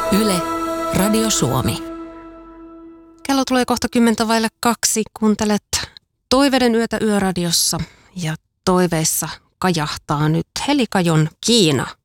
Yle, Radio Suomi. Kello tulee kohta 2:10. Kuuntelet Toiveiden yötä Yöradiossa ja toiveissa kajahtaa nyt Heli Kajon Kiina.